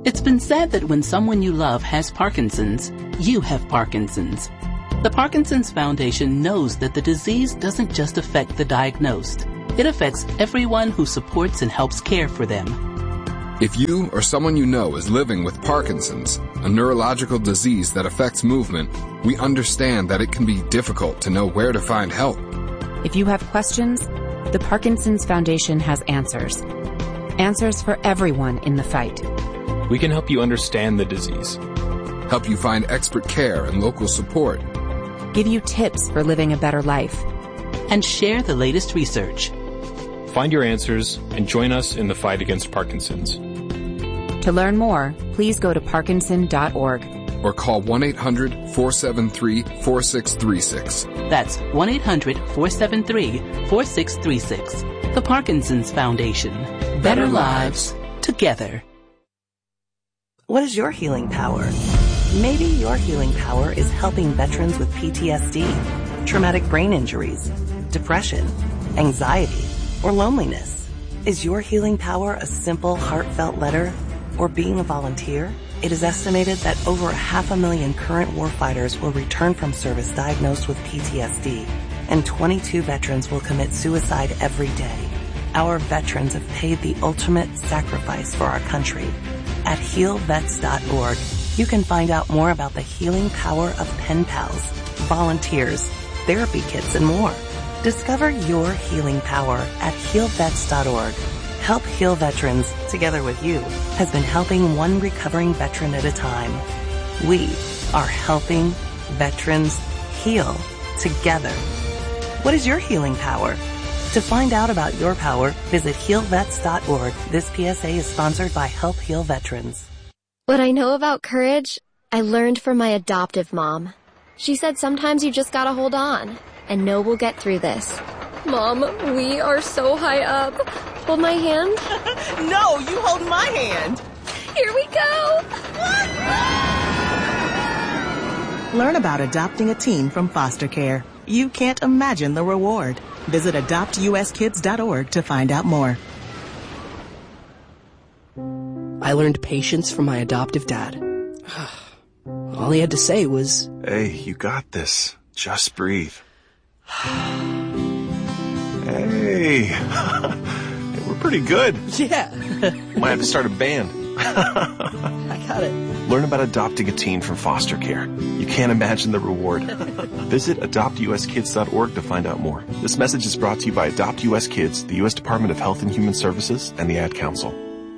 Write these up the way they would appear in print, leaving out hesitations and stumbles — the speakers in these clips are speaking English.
It's been said that when someone you love has Parkinson's, you have Parkinson's. The Parkinson's Foundation knows that the disease doesn't just affect the diagnosed. It affects everyone who supports and helps care for them. If you or someone you know is living with Parkinson's, a neurological disease that affects movement, we understand that it can be difficult to know where to find help. If you have questions, the Parkinson's Foundation has answers. Answers for everyone in the fight. We can help you understand the disease, help you find expert care and local support, give you tips for living a better life, and share the latest research. Find your answers and join us in the fight against Parkinson's. To learn more, please go to parkinson.org or call 1-800-473-4636. That's 1-800-473-4636. The Parkinson's Foundation. Better lives together. What is your healing power? Maybe your healing power is helping veterans with PTSD, traumatic brain injuries, depression, anxiety, or loneliness. Is your healing power a simple, heartfelt letter or being a volunteer? It is estimated that over 500,000 current warfighters will return from service diagnosed with PTSD, and 22 veterans will commit suicide every day. Our veterans have paid the ultimate sacrifice for our country. At healvets.org, you can find out more about the healing power of pen pals, volunteers, therapy kits, and more. Discover your healing power at healvets.org. Help Heal Veterans, together with you, has been helping one recovering veteran at a time. We are helping veterans heal together. What is your healing power? To find out about your power, visit healvets.org. This PSA is sponsored by Help Heal Veterans. What I know about courage, I learned from my adoptive mom. She said sometimes you just gotta hold on and know we'll get through this. Mom, we are so high up. Hold my hand. No, you hold my hand. Here we go. Learn about adopting a teen from foster care. You can't imagine the reward. Visit adoptuskids.org to find out more. I learned patience from my adoptive dad. All he had to say was, "Hey, you got this. Just breathe." Hey, we're pretty good. Yeah. Might have to start a band. I got it. Learn about adopting a teen from foster care. You can't imagine the reward. Visit adoptuskids.org to find out more. This message is brought to you by Adopt US Kids, the U.S. Department of Health and Human Services, and the Ad Council.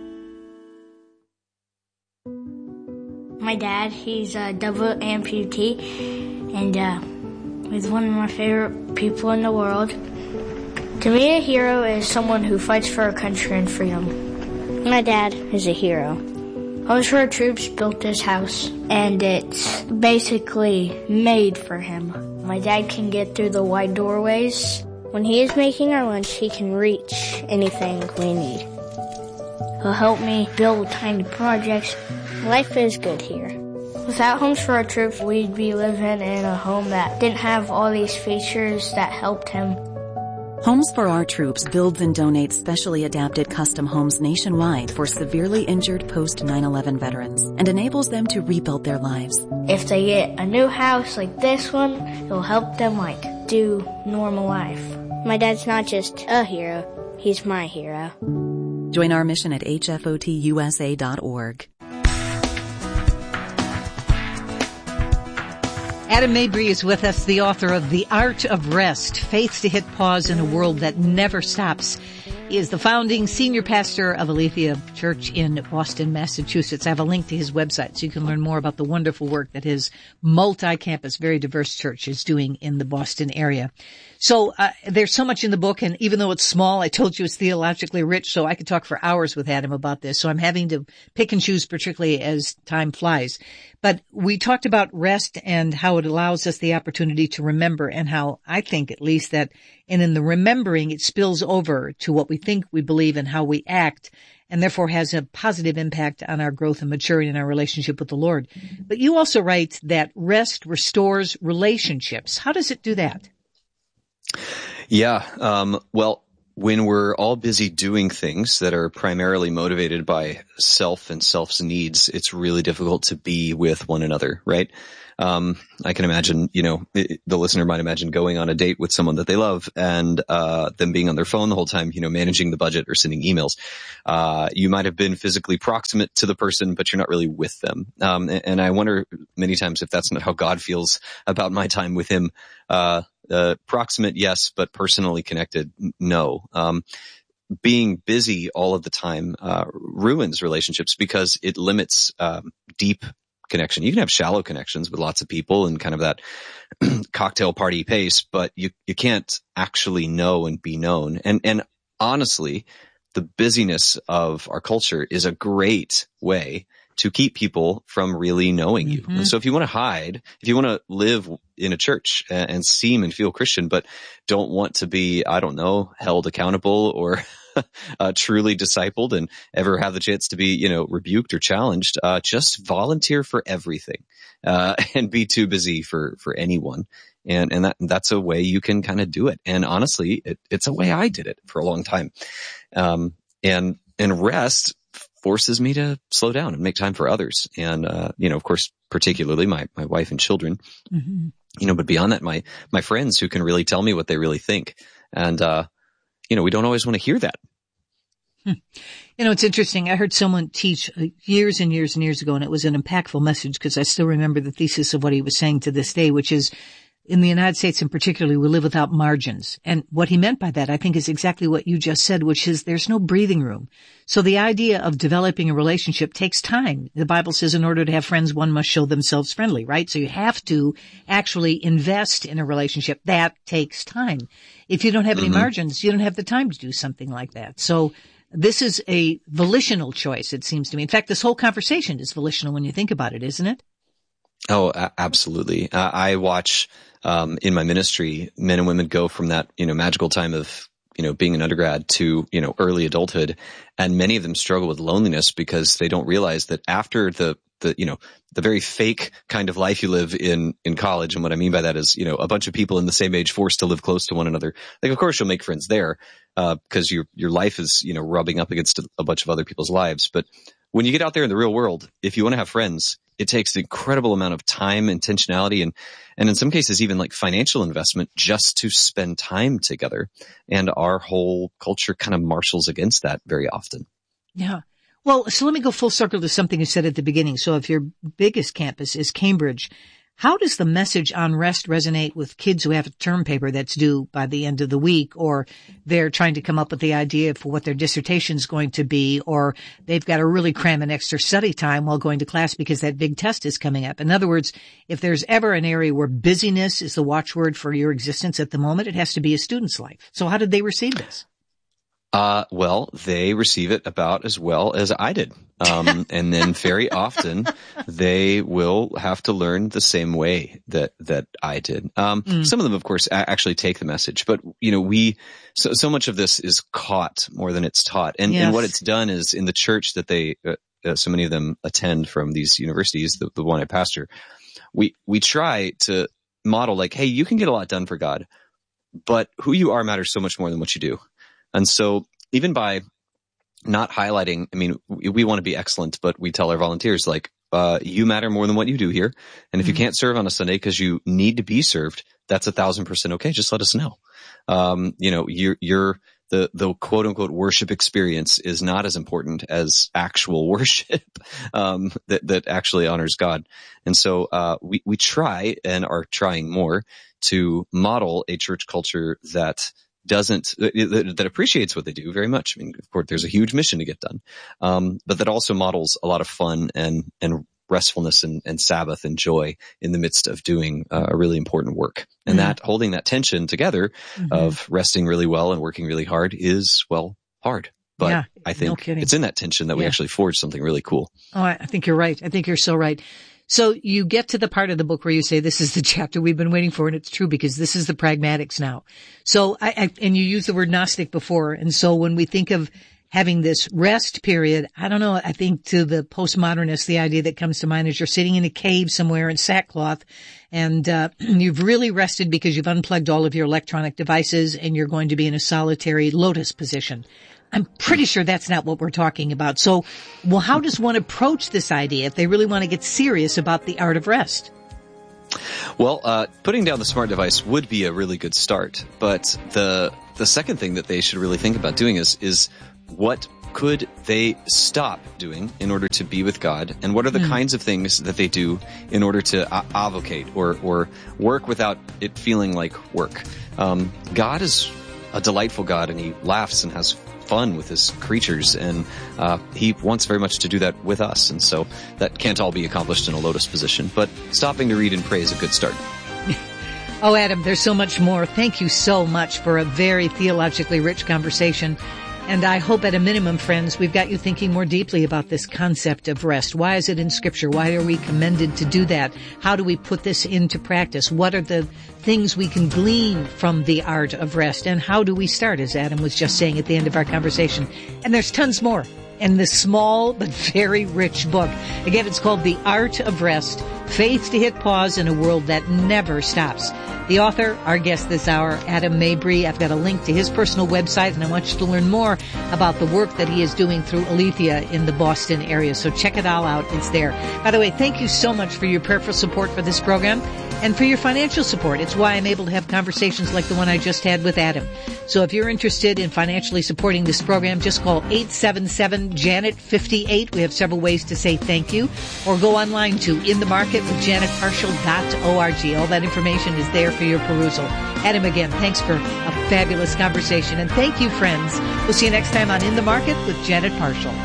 My dad, he's a double amputee, and he's one of my favorite people in the world. To me, a hero is someone who fights for our country and freedom. My dad is a hero. Homes for Our Troops built this house, and it's basically made for him. My dad can get through the wide doorways. When he is making our lunch, he can reach anything we need. He'll help me build tiny projects. Life is good here. Without Homes for Our Troops, we'd be living in a home that didn't have all these features that helped him. Homes for Our Troops builds and donates specially adapted custom homes nationwide for severely injured post-9/11 veterans and enables them to rebuild their lives. If they get a new house like this one, it'll help them do normal life. My dad's not just a hero, he's my hero. Join our mission at hfotusa.org. Adam Mabry is with us, the author of The Art of Rest, Faith to Hit Pause in a World That Never Stops. He is the founding senior pastor of Aletheia Church in Boston, Massachusetts. I have a link to his website so you can learn more about the wonderful work that his multi-campus, very diverse church is doing in the Boston area. So there's so much in the book, and even though it's small, I told you it's theologically rich, so I could talk for hours with Adam about this. So I'm having to pick and choose, particularly as time flies. But we talked about rest and how it allows us the opportunity to remember, and how I think at least that, and in the remembering, it spills over to what we think, we believe, and how we act, and therefore has a positive impact on our growth and maturity in our relationship with the Lord. But you also write that rest restores relationships. How does it do that? Yeah. Well, when we're all busy doing things that are primarily motivated by self and self's needs, it's really difficult to be with one another, right? I can imagine, the listener might imagine going on a date with someone that they love and, them being on their phone the whole time, managing the budget or sending emails. You might have been physically proximate to the person, but you're not really with them. And I wonder many times if that's not how God feels about my time with him. Proximate, yes, but personally connected, no. Being busy all of the time, ruins relationships because it limits, deep connection. You can have shallow connections with lots of people and kind of that cocktail party pace, but you can't actually know and be known. And honestly, the busyness of our culture is a great way to keep people from really knowing you. And so if you want to hide, if you want to live in a church and seem and feel Christian, but don't want to be, held accountable or truly discipled and ever have the chance to be, rebuked or challenged, just volunteer for everything, and be too busy for anyone. And that's a way you can kind of do it. And honestly, it's a way I did it for a long time. And rest forces me to slow down and make time for others. And, of course, particularly my wife and children, but beyond that, my friends who can really tell me what they really think. And, we don't always want to hear that. It's interesting. I heard someone teach years and years and years ago, and it was an impactful message because I still remember the thesis of what he was saying to this day, which is in the United States in particular, we live without margins. And what he meant by that, I think, is exactly what you just said, which is there's no breathing room. So the idea of developing a relationship takes time. The Bible says in order to have friends, one must show themselves friendly, right? So you have to actually invest in a relationship. That takes time. If you don't have any margins, you don't have the time to do something like that. So this is a volitional choice, it seems to me. In fact, this whole conversation is volitional when you think about it, isn't it? Oh, absolutely. I watch, in my ministry, men and women go from that, magical time of, being an undergrad to, early adulthood. And many of them struggle with loneliness because they don't realize that after the very fake kind of life you live in college. And what I mean by that is, a bunch of people in the same age forced to live close to one another. Like, of course, you'll make friends there, because your life is, rubbing up against a bunch of other people's lives. But when you get out there in the real world, if you want to have friends, it takes an incredible amount of time, intentionality, and in some cases even like financial investment just to spend time together. And our whole culture kind of marshals against that very often. Yeah. Well, so let me go full circle to something you said at the beginning. So if your biggest campus is Cambridge, how does the message on rest resonate with kids who have a term paper that's due by the end of the week, or they're trying to come up with the idea for what their dissertation is going to be, or they've got to really cram an extra study time while going to class because that big test is coming up? In other words, if there's ever an area where busyness is the watchword for your existence at the moment, it has to be a student's life. So how did they receive this? Well, they receive it about as well as I did. And then very often they will have to learn the same way that I did. Some of them, of course, actually take the message, but so much of this is caught more than it's taught. And what it's done is in the church that they, so many of them attend from these universities, the one I pastor, we try to model like, hey, you can get a lot done for God, but who you are matters so much more than what you do. And so even by not highlighting, we want to be excellent, but we tell our volunteers, like, you matter more than what you do here. And if you can't serve on a Sunday because you need to be served, that's 1,000% okay. Just let us know. You're the quote unquote worship experience is not as important as actual worship, that actually honors God. And so, we try and are trying more to model a church culture that appreciates what they do very much. Of course, there's a huge mission to get done. But that also models a lot of fun and restfulness and Sabbath and joy in the midst of doing a really important work. And that holding that tension together of resting really well and working really hard is, well, hard. But I think it's in that tension that we actually forge something really cool. Oh, I think you're right. I think you're so right. So you get to the part of the book where you say, this is the chapter we've been waiting for, and it's true because this is the pragmatics now. So and you used the word Gnostic before. And so when we think of having this rest period. I don't know. I think to the postmodernists, the idea that comes to mind is you're sitting in a cave somewhere in sackcloth and you've really rested because you've unplugged all of your electronic devices and you're going to be in a solitary lotus position. I'm pretty sure that's not what we're talking about. So, well, how does one approach this idea if they really want to get serious about the art of rest? Well, putting down the smart device would be a really good start. But the second thing that they should really think about doing is what could they stop doing in order to be with God? And what are the kinds of things that they do in order to avocate or work without it feeling like work? God is a delightful God, and he laughs and has fun with his creatures, and he wants very much to do that with us. And so that can't all be accomplished in a lotus position, but stopping to read and pray is a good start. Oh, Adam, there's so much more. Thank you so much for a very theologically rich conversation. And I hope at a minimum, friends, we've got you thinking more deeply about this concept of rest. Why is it in Scripture? Why are we commended to do that? How do we put this into practice? What are the things we can glean from the art of rest? And how do we start, as Adam was just saying at the end of our conversation? And there's tons more in this small but very rich book. Again, it's called The Art of Rest, Faith to Hit Pause in a World That Never Stops. The author, our guest this hour, Adam Mabry. I've got a link to his personal website, and I want you to learn more about the work that he is doing through Aletheia in the Boston area. So check it all out. It's there. By the way, thank you so much for your prayerful support for this program and for your financial support. It's why I'm able to have conversations like the one I just had with Adam. So if you're interested in financially supporting this program, just call 877-JANET-58. We have several ways to say thank you. Or go online to inthemarketwithjanetparshall.org. All that information is there for your perusal. Adam, again, thanks for a fabulous conversation. And thank you, friends. We'll see you next time on In the Market with Janet Parshall.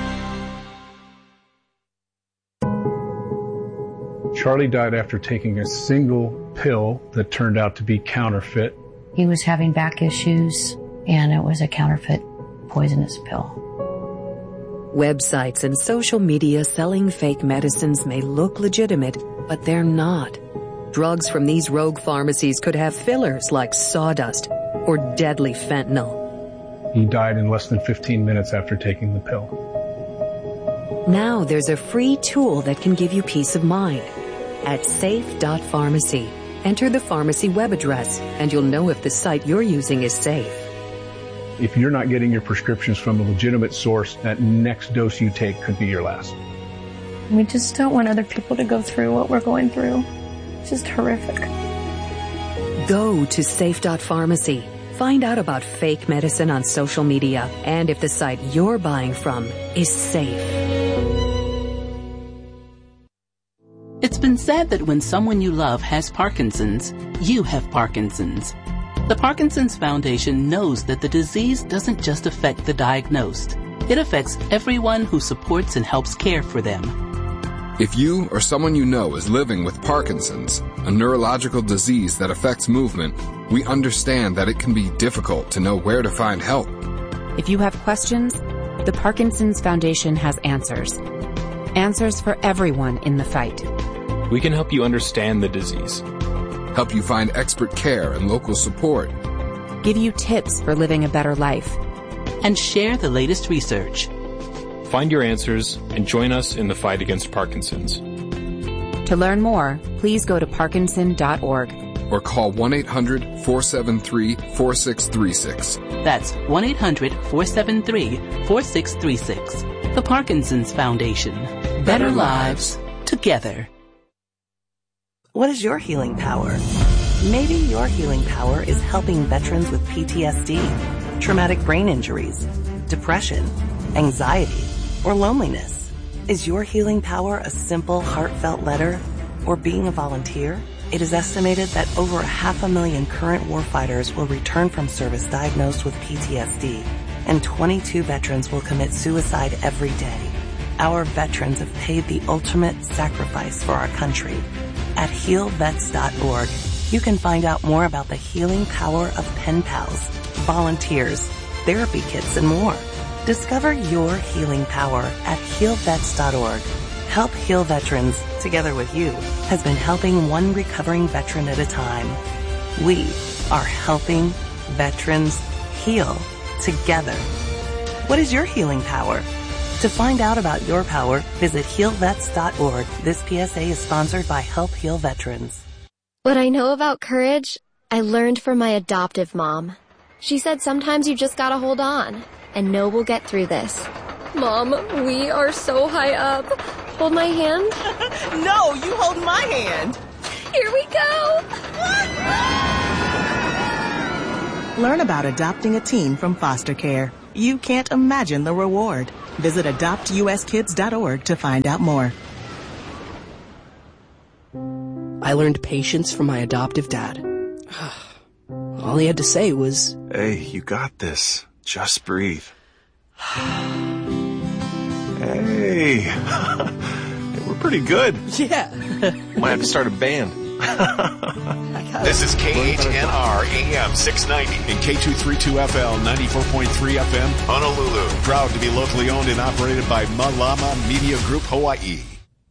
Charlie died after taking a single pill that turned out to be counterfeit. He was having back issues, and it was a counterfeit poisonous pill. Websites and social media selling fake medicines may look legitimate, but they're not. Drugs from these rogue pharmacies could have fillers like sawdust or deadly fentanyl. He died in less than 15 minutes after taking the pill. Now there's a free tool that can give you peace of mind. At safe.pharmacy, enter the pharmacy web address, and you'll know if the site you're using is safe. If you're not getting your prescriptions from a legitimate source, that next dose you take could be your last. We just don't want other people to go through what we're going through. It's just horrific. Go to safe.pharmacy. Find out about fake medicine on social media and if the site you're buying from is safe. It's been said that when someone you love has Parkinson's, you have Parkinson's. The Parkinson's Foundation knows that the disease doesn't just affect the diagnosed. It affects everyone who supports and helps care for them. If you or someone you know is living with Parkinson's, a neurological disease that affects movement, we understand that it can be difficult to know where to find help. If you have questions, the Parkinson's Foundation has answers. Answers for everyone in the fight. We can help you understand the disease. Help you find expert care and local support. Give you tips for living a better life. And share the latest research. Find your answers and join us in the fight against Parkinson's. To learn more, please go to parkinson.org. Or call 1-800-473-4636. That's 1-800-473-4636. The Parkinson's Foundation. Better lives together. What is your healing power? Maybe your healing power is helping veterans with PTSD, traumatic brain injuries, depression, anxiety, or loneliness. Is your healing power a simple, heartfelt letter or being a volunteer? It is estimated that over 500,000 current warfighters will return from service diagnosed with PTSD, and 22 veterans will commit suicide every day. Our veterans have paid the ultimate sacrifice for our country. At healvets.org, you can find out more about the healing power of pen pals, volunteers, therapy kits, and more. Discover your healing power at healvets.org. Help Heal Veterans, together with you, has been helping one recovering veteran at a time. We are helping veterans heal together. What is your healing power? To find out about your power, visit healvets.org. This PSA is sponsored by Help Heal Veterans. What I know about courage, I learned from my adoptive mom. She said sometimes you just gotta hold on and know we'll get through this. Mom, we are so high up. Hold my hand. No, you hold my hand. Here we go. Learn about adopting a teen from foster care. You can't imagine the reward. Visit adoptuskids.org to find out more. I learned patience from my adoptive dad. All he had to say was, "Hey, you got this. Just breathe." Hey, we're pretty good. Yeah. Might have to start a band. This is KHNR AM 690 and K232FL 94.3 FM Honolulu. Proud to be locally owned and operated by Malama Media Group Hawaii.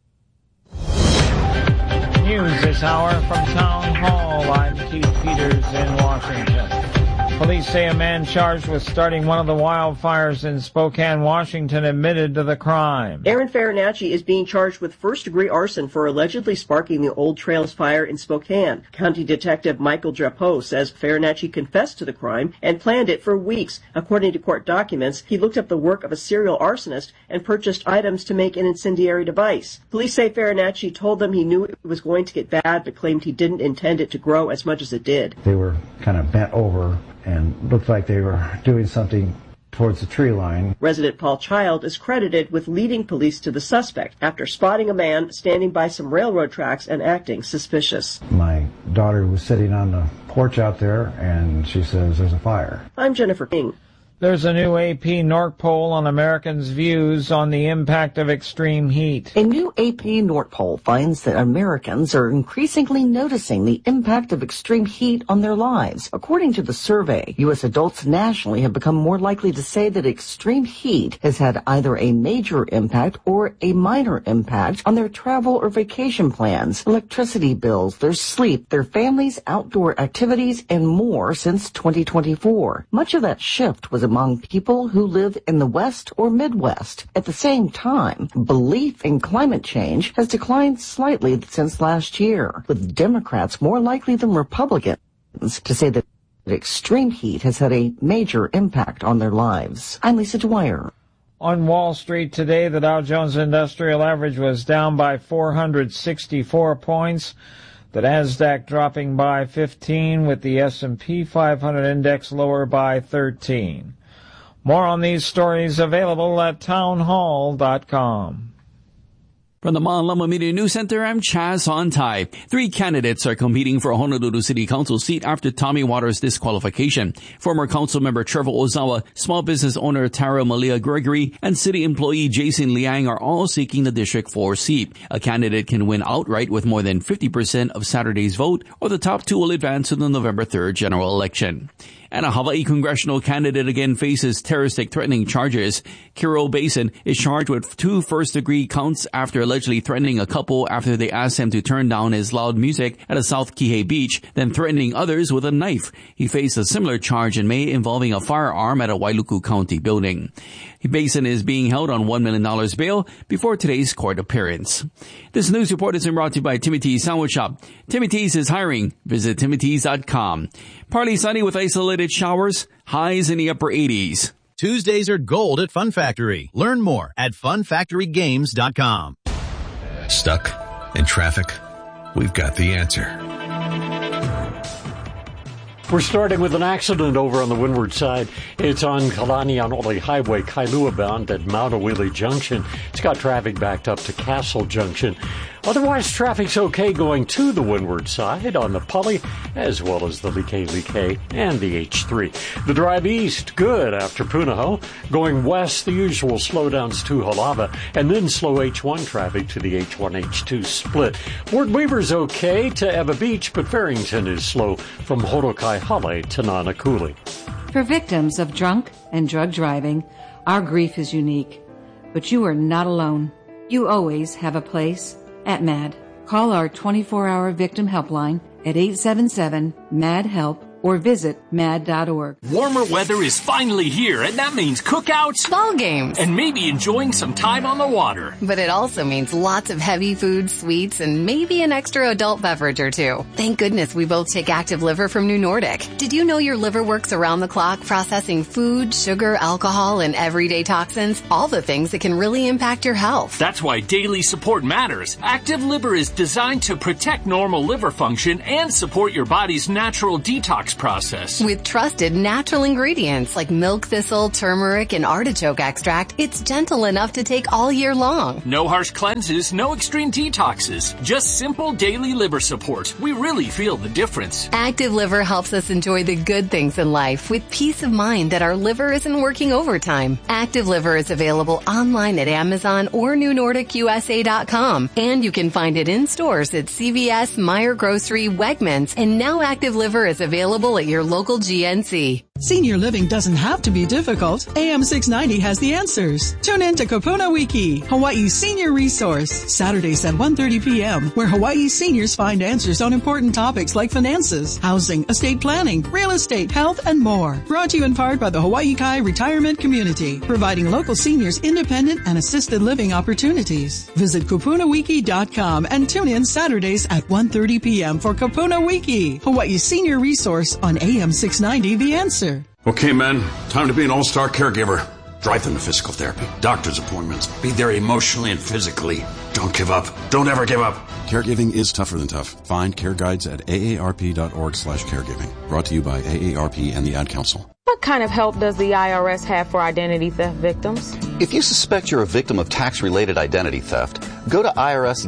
News this hour from Town Hall. I'm Keith Peters in Washington. Police say a man charged with starting one of the wildfires in Spokane, Washington, admitted to the crime. Aaron Farinacci is being charged with first-degree arson for allegedly sparking the Old Trails fire in Spokane. County Detective Michael Drapeau says Farinacci confessed to the crime and planned it for weeks. According to court documents, he looked up the work of a serial arsonist and purchased items to make an incendiary device. Police say Farinacci told them he knew it was going to get bad, but claimed he didn't intend it to grow as much as it did. They were kind of bent over and looked like they were doing something towards the tree line. Resident Paul Child is credited with leading police to the suspect after spotting a man standing by some railroad tracks and acting suspicious. My daughter was sitting on the porch out there, and she says, "There's a fire." I'm Jennifer King. There's a new AP NORC poll on Americans' views on the impact of extreme heat. A new AP NORC poll finds that Americans are increasingly noticing the impact of extreme heat on their lives. According to the survey, U.S. adults nationally have become more likely to say that extreme heat has had either a major impact or a minor impact on their travel or vacation plans, electricity bills, their sleep, their families' outdoor activities, and more since 2024. Much of that shift was among people who live in the West or Midwest. At the same time, belief in climate change has declined slightly since last year, with Democrats more likely than Republicans to say that extreme heat has had a major impact on their lives. I'm Lisa Dwyer. On Wall Street today, the Dow Jones Industrial Average was down by 464 points. The Nasdaq dropping by 15, with the S&P 500 index lower by 13. More on these stories available at townhall.com. From the Malama Media News Center, I'm Chaz Ontai. 3 candidates are competing for a Honolulu City Council seat after Tommy Waters' disqualification. Former council member Trevor Ozawa, small business owner Tara Malia Gregory, and city employee Jason Liang are all seeking the District 4 seat. A candidate can win outright with more than 50% of Saturday's vote, or the top 2 will advance to the November 3rd general election. And a Hawaii congressional candidate again faces terroristic threatening charges. Kiro Basin is charged with 2 first-degree counts after allegedly threatening a couple after they asked him to turn down his loud music at a South Kihei beach, then threatening others with a knife. He faced a similar charge in May involving a firearm at a Wailuku County building. Basin is being held on $1 million bail before today's court appearance. This news report is brought to you by Timothy's Sandwich Shop. Timothy's is hiring. Visit timothys.com. Partly sunny with isolated showers, highs in the upper 80s. Tuesdays are gold at Fun Factory. Learn more at funfactorygames.com. Stuck in traffic? We've got the answer. We're starting with an accident over on the windward side. It's on Kalanianoli Highway, Kailua bound at Maunawili Junction. It's got traffic backed up to Castle Junction. Otherwise, traffic's okay going to the windward side on the Pali, as well as the Like and the H3. The drive east, good after Punahou. Going west, the usual slowdowns to Halava, and then slow H1 traffic to the H1-H2 split. Ward Weaver's okay to Eva Beach, but Farrington is slow from Horokai Hale to Nanakuli. For victims of drunk and drug driving, our grief is unique. But you are not alone. You always have a place at MAD. Call our 24-hour victim helpline at 877-MAD-HELP or visit mad.org. Warmer weather is finally here, and that means cookouts, ball games, and maybe enjoying some time on the water. But it also means lots of heavy food, sweets, and maybe an extra adult beverage or two. Thank goodness we both take Active Liver from New Nordic. Did you know your liver works around the clock processing food, sugar, alcohol, and everyday toxins? All the things that can really impact your health. That's why daily support matters. Active Liver is designed to protect normal liver function and support your body's natural detox process. With trusted natural ingredients like milk thistle, turmeric, and artichoke extract, it's gentle enough to take all year long. No harsh cleanses, no extreme detoxes, just simple daily liver support. We really feel the difference. Active Liver helps us enjoy the good things in life with peace of mind that our liver isn't working overtime. Active Liver is available online at Amazon or NewNordicUSA.com, and you can find it in stores at CVS, Meijer Grocery, Wegmans, and now Active Liver is available at your local GNC. Senior living doesn't have to be difficult. AM 690 has the answers. Tune in to Kapuna Wiki, Hawaii's senior resource, Saturdays at 1:30 p.m., where Hawaii seniors find answers on important topics like finances, housing, estate planning, real estate, health, and more. Brought to you in part by the Hawaii Kai Retirement Community, providing local seniors independent and assisted living opportunities. Visit kapunawiki.com and tune in Saturdays at 1:30 p.m. for Kapuna Wiki, Hawaii's senior resource on AM 690 The Answer. Okay, men, time to be an all-star caregiver. Drive them to physical therapy, doctor's appointments, be there emotionally and physically. Don't give up. Don't ever give up. Caregiving is tougher than tough. Find care guides at aarp.org/caregiving. Brought to you by AARP and the Ad Council. What kind of help does the IRS have for identity theft victims? If you suspect you're a victim of tax-related identity theft, go to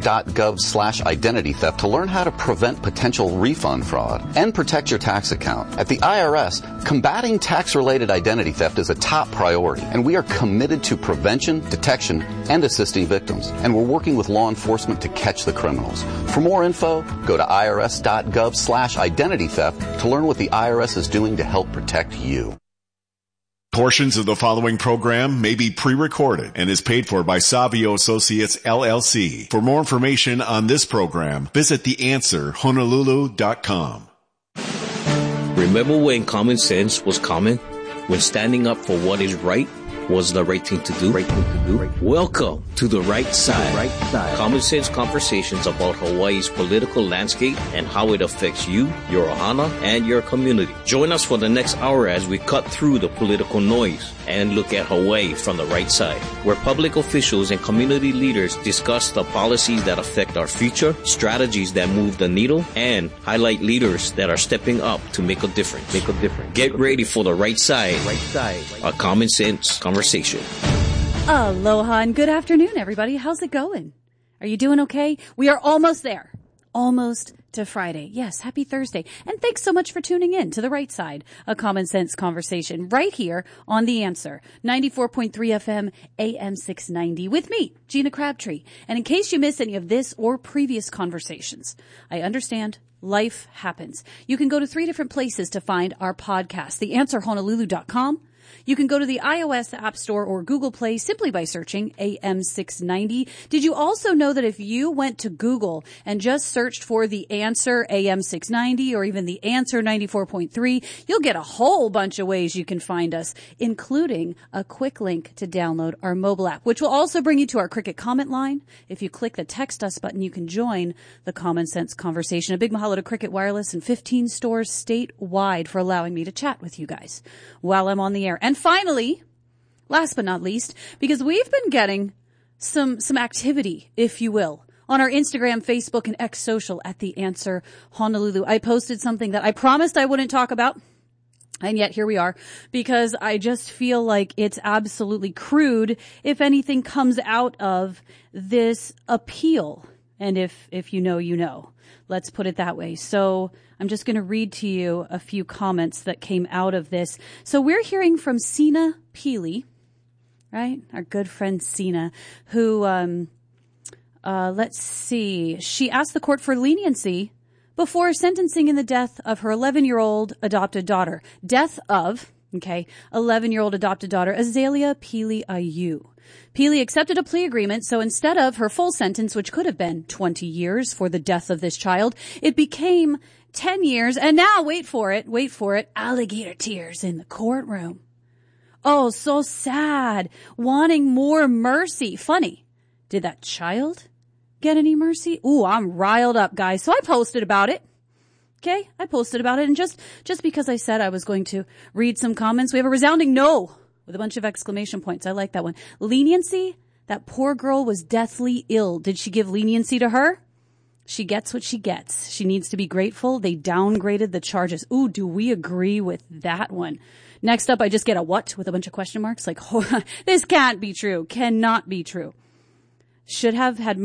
irs.gov/identity theft to learn how to prevent potential refund fraud and protect your tax account. At the IRS, combating tax-related identity theft is a top priority, and we are committed to prevention, detection, and assisting victims. And we're working with law enforcement to catch the criminals. For more info, go to irs.gov/identity theft to learn what the IRS is doing to help protect you. Portions of the following program may be pre-recorded and is paid for by Savio Associates, LLC. For more information on this program, visit theanswerhonolulu.com. Remember when common sense was common? When standing up for what is right was the right thing to do? Welcome to The Right Side. Common sense conversations about Hawaii's political landscape and how it affects you, your ohana, and your community. Join us for the next hour as we cut through the political noise and look at Hawaii from the right side, where public officials and community leaders discuss the policies that affect our future, strategies that move the needle, and highlight leaders that are stepping up to make a difference. Get ready for The Right Side, a common sense conversation. Aloha and good afternoon, everybody. How's it going? Are you doing okay? We are almost there. Almost to Friday. Yes, happy Thursday. And thanks so much for tuning in to The Right Side, a common sense conversation right here on The Answer, 94.3 FM, AM 690, with me, Gina Crabtree. And in case you miss any of this or previous conversations, I understand life happens. You can go to 3 different places to find our podcast, theanswerhonolulu.com. You can go to the iOS App Store or Google Play simply by searching AM690. Did you also know that if you went to Google and just searched for The Answer AM690 or even The Answer 94.3, you'll get a whole bunch of ways you can find us, including a quick link to download our mobile app, which will also bring you to our Cricket comment line. If you click the Text Us button, you can join the Common Sense conversation. A big mahalo to Cricket Wireless and 15 stores statewide for allowing me to chat with you guys while I'm on the air. And finally, last but not least, because we've been getting some activity, if you will, on our Instagram, Facebook, and X social at The Answer Honolulu. I posted something that I promised I wouldn't talk about, and yet here we are, because I just feel like it's absolutely crude if anything comes out of this appeal. And if you know, you know. Let's put it that way. So I'm just going to read to you a few comments that came out of this. So we're hearing from Sina Peely, right? Our good friend Sina, who, let's see. She asked the court for leniency before sentencing in the death of her 11-year-old adopted daughter. Death of, 11-year-old adopted daughter, Azalea Peely Ayu. Peely accepted a plea agreement, so instead of her full sentence, which could have been 20 years for the death of this child, it became 10 years, and now, wait for it, alligator tears in the courtroom. Oh, so sad. Wanting more mercy. Funny. Did that child get any mercy? Ooh, I'm riled up, guys. So I posted about it. Okay, I posted about it, and just because I said I was going to read some comments, we have a resounding no with a bunch of exclamation points. I like that one. Leniency? That poor girl was deathly ill. Did she give leniency to her? She gets what she gets. She needs to be grateful. They downgraded the charges. Ooh, do we agree with that one? Next up, I just get a what with a bunch of question marks. Like, oh, this can't be true. Cannot be true. Should have had